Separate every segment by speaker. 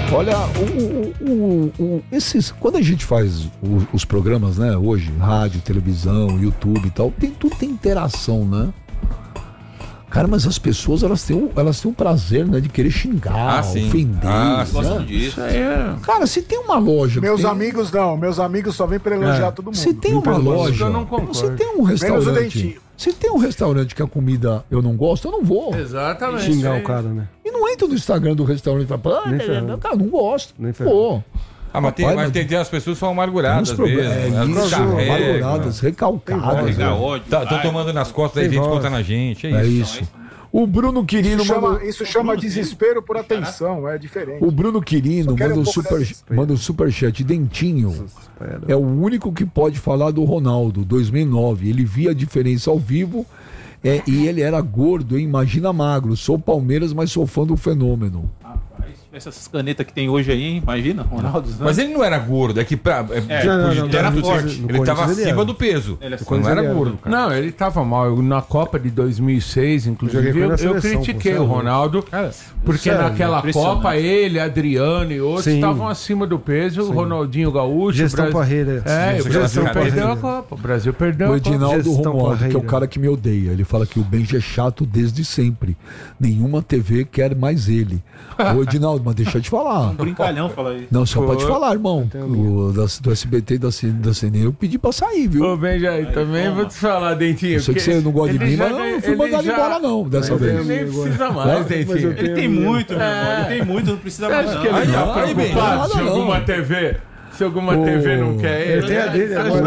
Speaker 1: Olha, quando a gente faz os programas, né, hoje, rádio, televisão, YouTube e tal, tudo tem interação, né? Cara, mas as pessoas, elas têm um prazer, né, de querer xingar, ofender.
Speaker 2: Gostam disso.
Speaker 1: Cara, se tem uma loja...
Speaker 3: Meus amigos só vêm pra elogiar todo mundo.
Speaker 1: Se tem uma loja... Eu não concordo. Se tem um restaurante... Se tem um restaurante que a comida eu não gosto, eu não vou.
Speaker 4: Exatamente.
Speaker 5: Xingar o cara, né?
Speaker 1: E não entra no Instagram do restaurante e fala, cara, não gosto. Pô.
Speaker 2: Mas tem as pessoas que são amarguradas mesmo.
Speaker 1: Amarguradas, recalcadas.
Speaker 2: Estão tomando nas costas da gente, contando a gente. É isso.
Speaker 1: O Bruno Quirino
Speaker 3: isso chama desespero por atenção, é diferente.
Speaker 1: O Bruno Quirino manda um superchat. Dentinho é o único que pode falar do Ronaldo, 2009. Ele via a diferença ao vivo e ele era gordo, hein? Imagina magro. Sou Palmeiras, mas sou fã do Fenômeno.
Speaker 6: Essas canetas que tem hoje aí, imagina, Ronaldo.
Speaker 2: Mas ele não era gordo, é que
Speaker 6: era forte.
Speaker 2: Ele estava acima do peso.
Speaker 6: Ele
Speaker 2: não era gordo, cara.
Speaker 4: Não, ele estava mal. Na Copa de 2006, inclusive, eu critiquei o Ronaldo, porque naquela Copa ele, Adriano e outros estavam acima do peso. O Ronaldinho Gaúcho.
Speaker 5: Gestão Parreira.
Speaker 4: O Brasil perdeu a Copa. O Brasil perdeu a Copa.
Speaker 1: O Edinaldo Romualdo, que é o cara que me odeia, ele fala que o Benji é chato desde sempre. Nenhuma TV quer mais ele. Ô, Edinaldo, mas deixa eu te falar.
Speaker 6: Um brincalhão fala aí.
Speaker 1: Não, só pode falar, irmão. Do SBT e da CNN eu pedi pra sair, viu?
Speaker 4: Ô, Benjamin, também vou te falar, Dentinho.
Speaker 1: Eu sei que você não gosta de mim, mas eu não fui mandado embora, não, dessa vez.
Speaker 4: Ele nem precisa mais, Dentinho.
Speaker 6: Ele tem muito, meu irmão. Ele tem muito, não precisa mais.
Speaker 4: Acho que ele tá preocupado se alguma TV... Se alguma TV não quer ele.
Speaker 5: Ele tem a dele agora.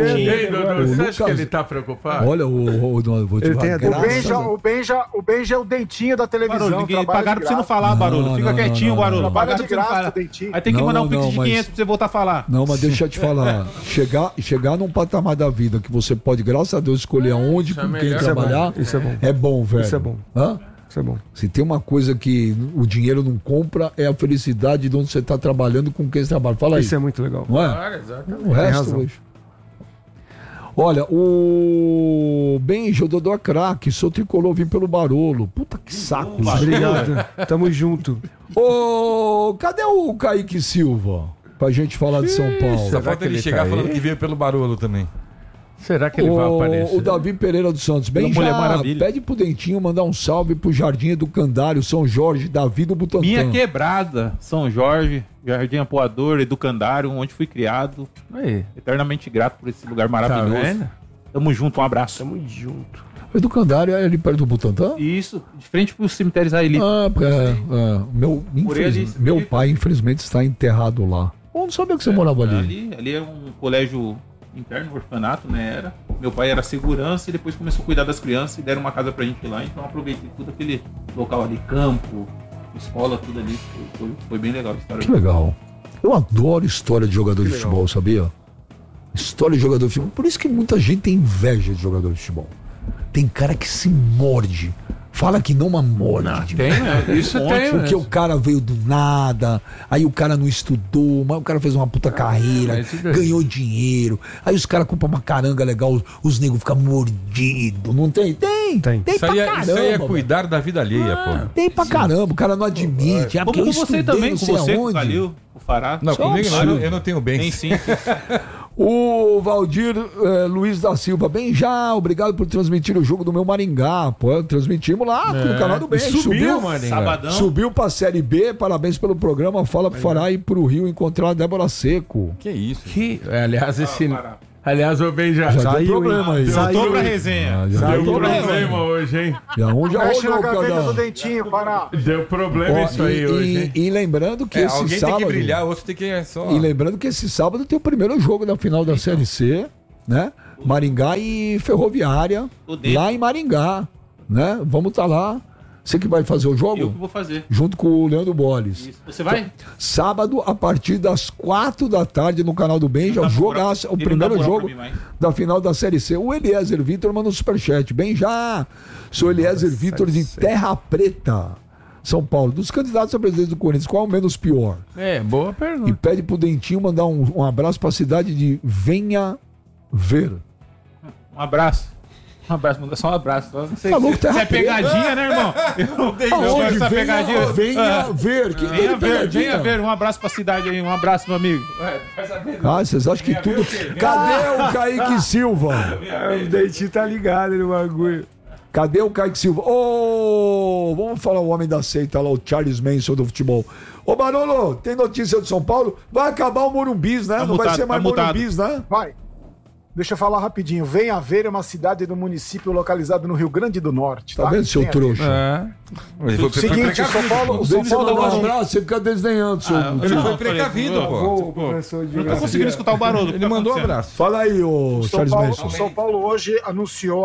Speaker 4: Você acha que ele tá preocupado?
Speaker 1: Olha, vou te falar.
Speaker 3: O Benja é o Dentinho da televisão.
Speaker 6: Barulho, pagaram pra você não falar, Barulho. Fica quietinho, Barulho.
Speaker 3: Pagaram de graça, Dentinho.
Speaker 6: Aí tem que mandar um pix de 500 pra você voltar a falar.
Speaker 1: Não, mas deixa eu te falar. Chegar num patamar da vida que você pode, graças a Deus, escolher aonde, com quem trabalhar.
Speaker 5: Isso é bom.
Speaker 1: É bom, velho.
Speaker 5: Isso é bom.
Speaker 1: Hã?
Speaker 5: Isso é bom.
Speaker 1: Se tem uma coisa que o dinheiro não compra, é a felicidade de onde você está trabalhando, com quem você trabalha. Fala aí.
Speaker 5: Isso é muito legal.
Speaker 1: Não é?
Speaker 4: Claro, exatamente.
Speaker 1: O resto hoje. Olha, o Benji, o Dodô é craque, sou tricolor, vim pelo Barolo. Puta que saco.
Speaker 5: Obrigado. Tamo junto.
Speaker 1: Cadê o Kaique Silva? Pra gente falar de São Paulo.
Speaker 2: Só falta ele chegar falando que veio pelo Barolo também.
Speaker 4: Será que ele vai aparecer?
Speaker 1: O Davi Pereira dos Santos. Bem, já pede pro Dentinho mandar um salve pro Jardim Educandário, São Jorge, Davi do Butantã.
Speaker 6: Minha quebrada, São Jorge, Jardim Apoador, Educandário, onde fui criado.
Speaker 4: Aí.
Speaker 6: Eternamente grato por esse lugar maravilhoso.
Speaker 4: Tá vendo?
Speaker 6: Tamo junto, um abraço.
Speaker 5: Tamo junto.
Speaker 1: O Educandário é ali perto do Butantã?
Speaker 6: Isso, de frente pro cemitério israelita.
Speaker 1: Meu pai, infelizmente, está enterrado lá. Eu não sabia que você morava ali.
Speaker 6: Ali é um colégio interno, orfanato, né? Meu pai era segurança e depois começou a cuidar das crianças e deram uma casa pra gente lá, então aproveitei tudo aquele local ali, campo, escola, tudo ali. Foi bem legal a história.
Speaker 1: Que legal. Eu adoro história de jogador de futebol, sabia? História de jogador de futebol. Por isso que muita gente tem inveja de jogador de futebol. Tem cara que se morde. Fala que não, mas morde.
Speaker 4: Tem, né? Isso tem.
Speaker 1: Porque o cara veio do nada, aí o cara não estudou, mas o cara fez uma puta carreira, ganhou dinheiro. Aí os caras compram uma caranga legal, os negros ficam mordidos. Não tem? Tem pra caramba.
Speaker 2: Isso aí é cuidar da vida alheia, pô.
Speaker 1: Tem pra caramba, o cara não admite.
Speaker 6: Como com você também, com você, com o Calil, o Fará.
Speaker 2: Não, comigo eu não tenho bem.
Speaker 6: Tem sim.
Speaker 1: O Valdir Luiz da Silva, bem já, obrigado por transmitir o jogo do meu Maringá. Pô, transmitimos lá no canal do Bem.
Speaker 4: Subiu, Maringá.
Speaker 6: Sabadão.
Speaker 1: Subiu pra Série B, parabéns pelo programa. Fala pro Fará ir pro Rio encontrar a Débora Seco.
Speaker 2: Que isso?
Speaker 4: Aliás, o Ben já
Speaker 1: deu problema aí.
Speaker 6: Voltou pra resenha.
Speaker 4: Deu problema hoje, hein?
Speaker 1: Já
Speaker 3: Mexe na gaveta
Speaker 1: cada...
Speaker 3: do Dentinho, Pará.
Speaker 4: Deu problema isso aí hoje, hein?
Speaker 1: E lembrando que esse
Speaker 2: alguém
Speaker 1: sábado...
Speaker 2: tem que brilhar, o outro tem que só...
Speaker 1: E lembrando que esse sábado tem o primeiro jogo da final da Série C, né? Maringá e Ferroviária, lá em Maringá, né? Vamos estar lá. Você que vai fazer o jogo?
Speaker 6: Eu que vou fazer.
Speaker 1: Junto com o Leandro Boles.
Speaker 6: Isso. Você vai?
Speaker 1: Sábado, a partir das 4 da tarde, no canal do Bem, já jogasse o primeiro jogo da final da Série C. O Eliezer Vitor manda um superchat. Bem já! Sou Eliezer Vitor de Terra Preta, São Paulo. Dos candidatos a presidente do Corinthians, qual é o menos pior?
Speaker 4: Boa pergunta.
Speaker 1: E pede pro Dentinho mandar um abraço pra cidade de Venha Ver.
Speaker 6: Um abraço. Um abraço, manda só um abraço. Você
Speaker 1: Tá
Speaker 6: é pegadinha, né, irmão? Eu não tenho essa pegadinha.
Speaker 1: Venha ver.
Speaker 6: Venha ver. Um abraço pra cidade aí. Um abraço, meu amigo.
Speaker 1: Vocês acham que tudo... Cadê o Kaique Silva?
Speaker 5: O Dentinho tá ligado no bagulho.
Speaker 1: Cadê o Kaique Silva? Vamos falar o homem da seita lá, o Charles Manson do futebol. Ô, Barolo, tem notícia do São Paulo? Vai acabar o Morumbis, né? Não vai ser mais Morumbis, né?
Speaker 3: Vai. Deixa eu falar rapidinho. Venha Ver é uma cidade do município localizado no Rio Grande do Norte.
Speaker 1: Tá vendo, seu trouxa?
Speaker 3: Seguinte, o São Paulo
Speaker 1: um abraço, você fica desdenhando, seu...
Speaker 2: Ele foi precavido, pô.
Speaker 6: Não tô conseguindo escutar o barulho.
Speaker 2: Ele mandou um abraço.
Speaker 1: Fala aí, ô Charles Manson.
Speaker 3: O São Paulo hoje anunciou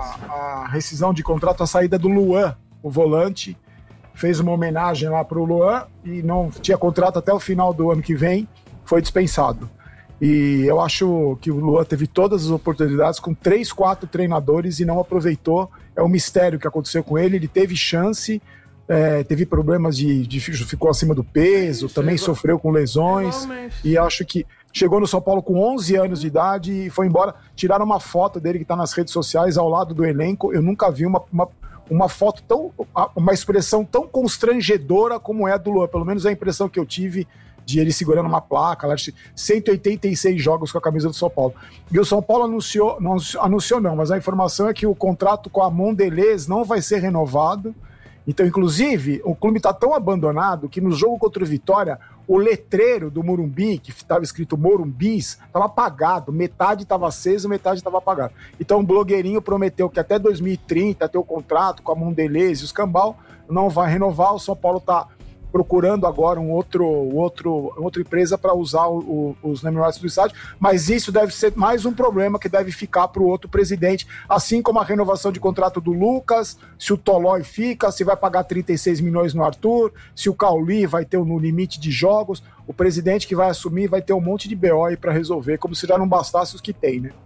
Speaker 3: a rescisão de contrato, a saída do Luan, o volante. Fez uma homenagem lá pro Luan e não tinha contrato até o final do ano que vem. Foi dispensado. E eu acho que o Luan teve todas as oportunidades com 3, 4 treinadores e não aproveitou. É um mistério o que aconteceu com ele. Ele teve chance, teve problemas ficou acima do peso, também sofreu com lesões. E acho que chegou no São Paulo com 11 anos de idade e foi embora. Tiraram uma foto dele que está nas redes sociais ao lado do elenco. Eu nunca vi uma foto uma expressão tão constrangedora como é a do Luan. Pelo menos é a impressão que eu tive de ele segurando uma placa, lá de 186 jogos com a camisa do São Paulo. E o São Paulo anunciou não, mas a informação é que o contrato com a Mondelez não vai ser renovado. Então, inclusive, o clube está tão abandonado que no jogo contra o Vitória, o letreiro do Morumbi, que estava escrito Morumbis, estava apagado. Metade estava aceso, metade estava apagado. Então, o blogueirinho prometeu que até 2030 ter o contrato com a Mondelez e os Cambal não vai renovar. O São Paulo está procurando agora outra empresa para usar os name rights do estádio, mas isso deve ser mais um problema que deve ficar para o outro presidente, assim como a renovação de contrato do Lucas, se o Tolói fica, se vai pagar 36 milhões no Arthur, se o Cauli vai ter no limite de jogos, o presidente que vai assumir vai ter um monte de BO aí para resolver, como se já não bastasse os que tem, né?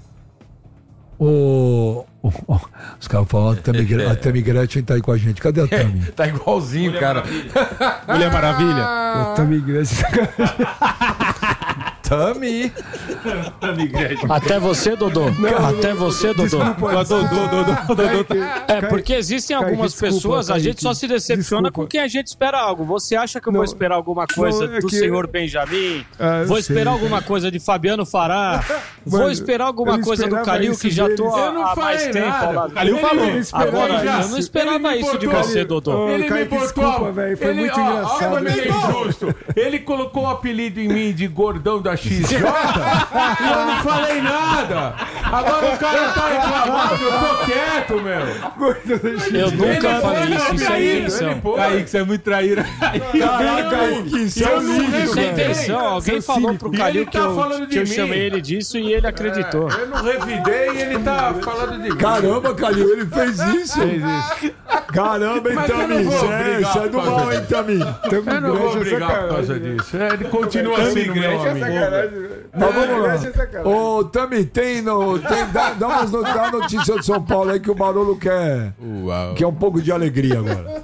Speaker 1: Os caras falam, a Tammy Gretchen tá aí com a gente. Cadê a Tammy?
Speaker 2: Tá igualzinho,
Speaker 6: Mulher
Speaker 2: cara.
Speaker 6: Mulher Maravilha.
Speaker 5: A Tammy Gretchen.
Speaker 2: Tammy.
Speaker 7: Até você, Dodô. Até você, Dodô.
Speaker 5: Dodô.
Speaker 7: Porque existem algumas pessoas, a gente só se decepciona com quem a gente espera algo. Você acha que eu vou esperar alguma coisa do senhor Benjamin? Vou esperar alguma coisa de Fabiano Fará? Vou esperar alguma coisa do Calil, que já tô há mais tempo ao lado.
Speaker 6: Calil falou.
Speaker 7: Agora, eu não esperava isso de você, Dodô.
Speaker 5: Ele me botou, velho. Foi muito engraçado.
Speaker 4: Olha, é injusto. Ele colocou o apelido em mim de gordão da XJ e eu não falei nada. Agora o cara tá reclamando, eu tô quieto, meu.
Speaker 7: Eu nunca falei isso, isso é intenção.
Speaker 6: Kaique, você é muito traíra.
Speaker 5: Kaique,
Speaker 7: isso é intenção. Alguém falou pro Calil que eu chamei ele disso e ele acreditou.
Speaker 4: Eu não revidei e ele tá falando de mim.
Speaker 1: Caramba, Calil, ele fez isso. Caramba, hein, Tammy? Isso é do mal, hein, Tammy?
Speaker 4: Eu não vou brigar por causa disso. Ele continua assim, meu amigo.
Speaker 1: Mas vamos lá. Ô, Tammy, dá uma notícia do São Paulo aí que o Barolo quer. Que é um pouco de alegria agora.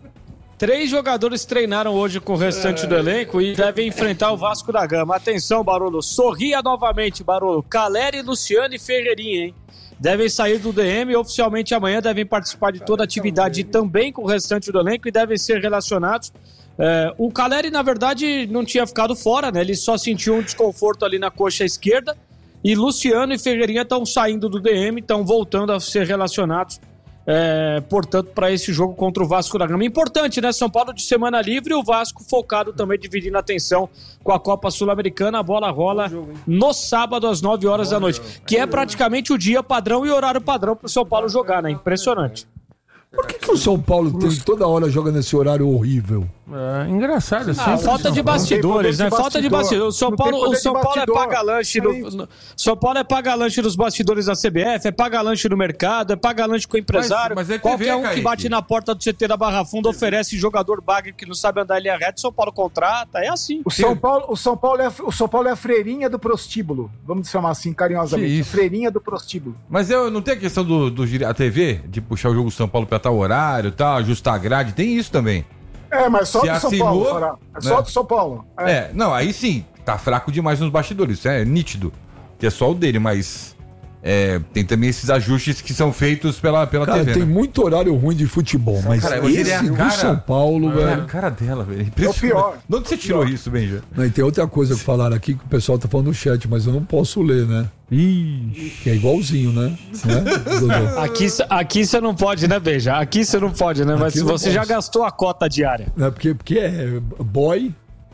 Speaker 7: 3 jogadores treinaram hoje com o restante do elenco e devem enfrentar o Vasco da Gama. Atenção, Barolo. Sorria novamente, Barolo. Caleri, Luciano e Ferreirinha, hein? Devem sair do DM e oficialmente amanhã devem participar de toda a atividade também com o restante do elenco e devem ser relacionados. O Caleri, na verdade, não tinha ficado fora, né? Ele só sentiu um desconforto ali na coxa esquerda. E Luciano e Ferreirinha estão saindo do DM, estão voltando a ser relacionados, portanto, para esse jogo contra o Vasco da Gama. Importante, né? São Paulo de semana livre e o Vasco focado também, dividindo a atenção com a Copa Sul-Americana. A bola rola no sábado às 9 horas da noite, que é praticamente o dia padrão e horário padrão para o São Paulo jogar, né? Impressionante.
Speaker 1: Por que o São Paulo toda hora joga nesse horário horrível?
Speaker 4: Engraçado, assim.
Speaker 7: Falta de bastidores, né? Falta de bastidores. O São Paulo é paga-lanche São Paulo é paga-lanche dos bastidores da CBF, é paga-lanche no mercado, é paga-lanche com o empresário.
Speaker 2: Mas é TV,
Speaker 7: qualquer um
Speaker 2: Kaique,
Speaker 7: que bate na porta do CT da Barra Funda oferece jogador bagre que não sabe andar em linha reta, São Paulo contrata, é assim.
Speaker 3: O São Paulo é a freirinha do prostíbulo, vamos chamar assim carinhosamente, freirinha do prostíbulo.
Speaker 2: Mas não tem a questão a TV, de puxar o jogo do São Paulo pra tal horário, tá, ajustar a grade, tem isso também.
Speaker 3: Mas só do São Paulo, Fará. Só do São Paulo.
Speaker 2: Não, aí sim, tá fraco demais nos bastidores, é nítido, que é só o dele, mas tem também esses ajustes que são feitos pela
Speaker 1: Cara,
Speaker 2: TV.
Speaker 1: tem
Speaker 2: né?
Speaker 1: muito horário ruim de futebol, mas
Speaker 2: Cara, hoje ele é a
Speaker 1: esse
Speaker 2: cara-
Speaker 1: do São Paulo,
Speaker 2: É
Speaker 1: velho.
Speaker 2: a cara dela, velho.
Speaker 3: É o pior.
Speaker 2: De onde você tirou isso, Benja?
Speaker 1: Não, e tem outra coisa que falaram aqui que o pessoal tá falando no chat, mas eu não posso ler, né?
Speaker 5: Ixi.
Speaker 1: Que é igualzinho, né? Dodô?
Speaker 7: Aqui você não pode, né, Beija? Aqui você não pode, né? Mas
Speaker 1: Aqui eu não
Speaker 7: você já
Speaker 1: posso.
Speaker 7: gastou a cota diária.
Speaker 1: Não, porque é boy.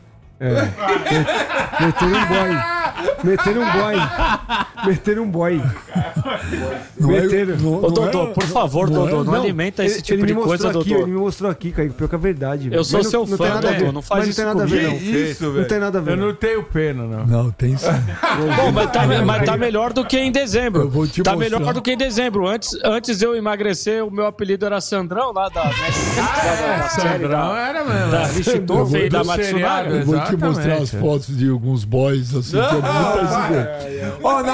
Speaker 5: Meteram um boy.
Speaker 1: Não
Speaker 5: Meteram.
Speaker 7: Ô, Dodô, por favor, Dodô, não
Speaker 5: Não,
Speaker 7: alimenta esse tipo de
Speaker 5: me
Speaker 7: coisa,
Speaker 5: mostrou aqui,
Speaker 7: Dodô.
Speaker 5: Ele me mostrou aqui, Kaique, pior que a verdade.
Speaker 7: Eu sou
Speaker 5: Mas
Speaker 7: seu
Speaker 5: tem
Speaker 7: fã,
Speaker 5: nada a ver.
Speaker 7: Dodô, não faz
Speaker 5: Mas
Speaker 7: isso
Speaker 5: não tem nada a ver, não.
Speaker 7: comigo.
Speaker 2: Isso,
Speaker 5: Não
Speaker 2: velho.
Speaker 5: tem nada a ver.
Speaker 4: Eu
Speaker 5: não.
Speaker 4: não tenho pena, não.
Speaker 1: Não, tem sim.
Speaker 7: Bom, mas tá melhor do que em dezembro.
Speaker 1: Eu vou te
Speaker 7: Tá
Speaker 1: mostrar.
Speaker 7: melhor do que em dezembro. Antes de eu emagrecer, o meu apelido era Sandrão, lá da série
Speaker 4: Sandrão
Speaker 7: da
Speaker 4: era mesmo.
Speaker 7: da Richthofen e da
Speaker 4: Do seriado,
Speaker 7: Matsunaga.
Speaker 1: Eu vou te mostrar as
Speaker 4: Exatamente.
Speaker 1: fotos de alguns boys assim, que é muito parecido. Ó,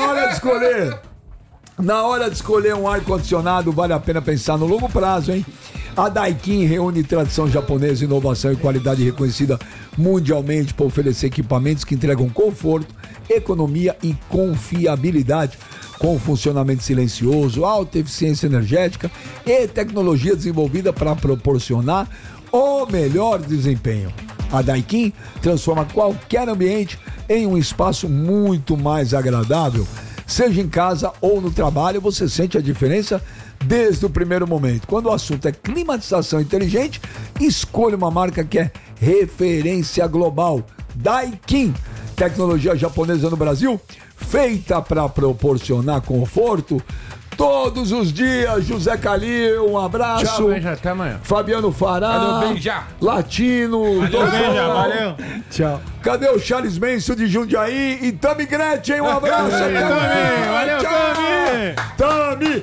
Speaker 1: na hora de escolher um ar-condicionado, vale a pena pensar no longo prazo, hein? A Daikin reúne tradição japonesa, inovação e qualidade reconhecida mundialmente para oferecer equipamentos que entregam conforto, economia e confiabilidade, com funcionamento silencioso, alta eficiência energética e tecnologia desenvolvida para proporcionar o melhor desempenho. A Daikin transforma qualquer ambiente em um espaço muito mais agradável. Seja em casa ou no trabalho, você sente a diferença desde o primeiro momento. Quando o assunto é climatização inteligente, escolha uma marca que é referência global. Daikin, tecnologia japonesa no Brasil, feita para proporcionar conforto todos os dias. José Calil, um abraço.
Speaker 4: Tchau, Benja, até amanhã.
Speaker 1: Fabiano Fará,
Speaker 2: Valeu, Benja.
Speaker 1: Latino, Dodô.
Speaker 5: Tchau.
Speaker 1: Cadê o Charles Manson de Jundiaí e Tami Gretchen? Um abraço.
Speaker 4: Valeu,
Speaker 1: Tami.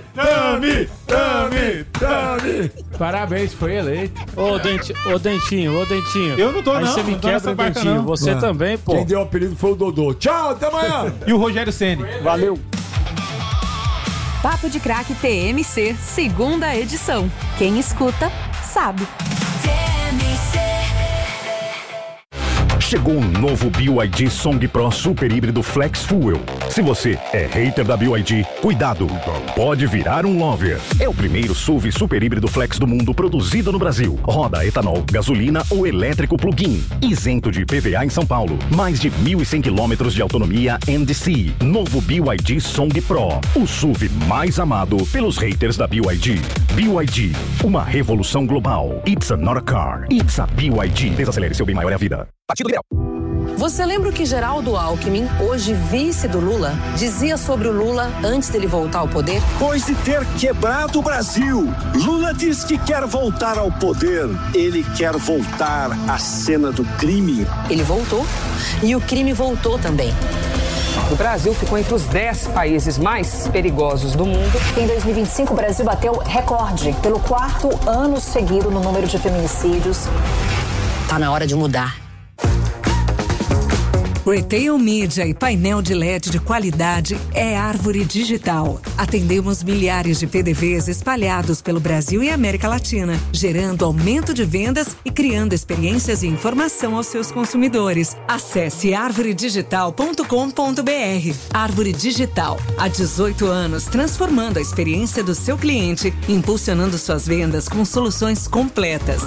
Speaker 4: Parabéns, foi eleito.
Speaker 7: Ô, Dentinho.
Speaker 6: Eu não tô,
Speaker 7: Aí
Speaker 6: não.
Speaker 7: você me
Speaker 6: Não tô nessa
Speaker 7: quebra,
Speaker 6: barca,
Speaker 7: Dentinho.
Speaker 6: não.
Speaker 7: Você
Speaker 1: Ué.
Speaker 7: também, pô.
Speaker 1: Quem deu o apelido foi o Dodô. Tchau, até amanhã.
Speaker 6: E o Rogério Ceni.
Speaker 7: Valeu.
Speaker 8: Papo de Craque TMC, segunda edição. Quem escuta, sabe.
Speaker 9: Chegou um novo BYD Song Pro Super Híbrido Flex Fuel. Se você é hater da BYD, cuidado, pode virar um lover. É o primeiro SUV Super Híbrido Flex do mundo produzido no Brasil. Roda etanol, gasolina ou elétrico plug-in. Isento de IPVA em São Paulo. Mais de 1.100 quilômetros de autonomia NDC. Novo BYD Song Pro. O SUV mais amado pelos haters da BYD. BYD, uma revolução global. It's not a car, it's a BYD. Desacelere, seu bem maior é a vida. Partido Liberal.
Speaker 10: Você lembra o que Geraldo Alckmin, hoje vice do Lula, dizia sobre o Lula antes dele voltar ao poder?
Speaker 11: Depois de ter quebrado o Brasil, Lula diz que quer voltar ao poder. Ele quer voltar à cena do crime.
Speaker 10: Ele voltou e o crime voltou também. O Brasil ficou entre os 10 países mais perigosos do mundo.
Speaker 12: Em 2025, o Brasil bateu recorde pelo 4º ano seguido no número de feminicídios.
Speaker 10: Tá na hora de mudar.
Speaker 13: Retail Media e painel de LED de qualidade é Árvore Digital. Atendemos milhares de PDVs espalhados pelo Brasil e América Latina, gerando aumento de vendas e criando experiências e informação aos seus consumidores. Acesse arvoredigital.com.br. Árvore Digital, há 18 anos, transformando a experiência do seu cliente, impulsionando suas vendas com soluções completas.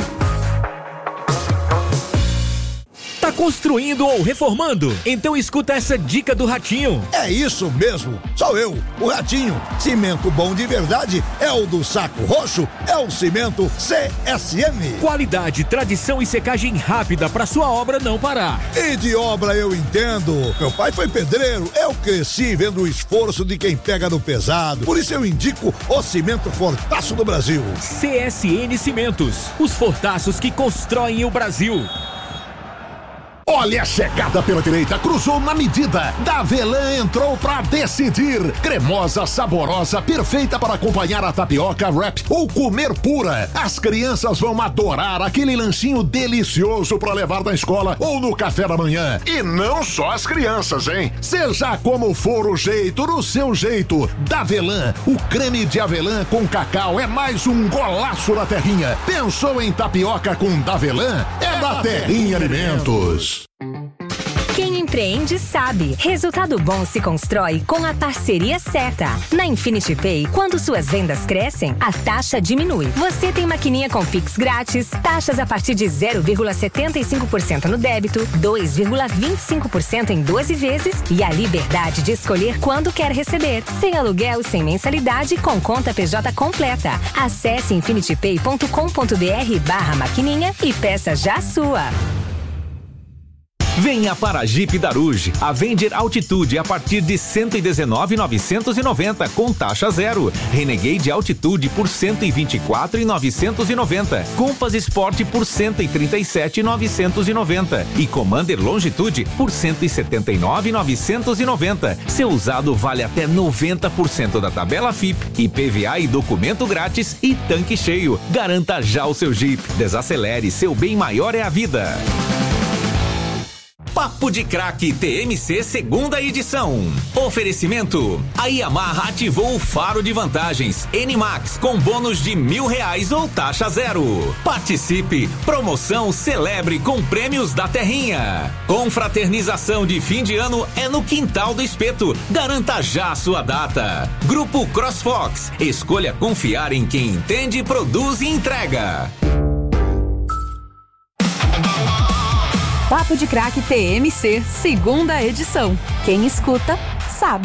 Speaker 14: Tá construindo ou reformando? Então escuta essa dica do Ratinho.
Speaker 15: É isso mesmo, sou eu, o Ratinho. Cimento bom de verdade é o do Saco Roxo, é o cimento CSM.
Speaker 14: Qualidade, tradição e secagem rápida para sua obra não parar.
Speaker 15: E de obra eu entendo. Meu pai foi pedreiro, eu cresci vendo o esforço de quem pega no pesado. Por isso eu indico o cimento Fortaço do Brasil.
Speaker 14: CSN Cimentos, os fortaços que constroem o Brasil.
Speaker 16: Olha a chegada pela direita, cruzou na medida. Davelan entrou pra decidir. Cremosa, saborosa, perfeita para acompanhar a tapioca, wrap ou comer pura. As crianças vão adorar aquele lanchinho delicioso para levar na escola ou no café da manhã. E não só as crianças, hein? Seja como for o jeito, no seu jeito. Davelan, o creme de avelã com cacau é mais um golaço da terrinha. Pensou em tapioca com Davelan? É da Terrinha Alimentos.
Speaker 8: Quem
Speaker 17: empreende sabe. Resultado bom se constrói com a parceria certa. Na Infinity Pay, quando suas vendas crescem, a taxa diminui. Você tem maquininha com Pix grátis, taxas a partir de 0,75% no débito, 2,25% em 12 vezes e a liberdade de escolher quando quer receber. Sem aluguel, sem mensalidade, com conta PJ completa. Acesse infinitypay.com.br/maquininha e peça já a sua.
Speaker 14: Venha para a Jeep Daruge, Avenger Altitude a partir de 119.990 com taxa zero. Renegade Altitude por 124.990. Compass Sport por 137.990 e Commander Longitude por 179.990. Seu usado vale até 90% da tabela FIP, IPVA e documento grátis e tanque cheio. Garanta já o seu Jeep. Desacelere, seu bem maior é a vida. Papo de Craque TMC segunda edição. Oferecimento: a Yamaha ativou o faro de vantagens N-Max com bônus de R$1.000 ou taxa zero. Participe, promoção celebre com prêmios da Terrinha. Confraternização de fim de ano é no Quintal do Espeto. Garanta já a sua data. Grupo CrossFox, escolha confiar em quem entende, produz e entrega.
Speaker 8: Papo de Craque TMC, segunda edição. Quem escuta,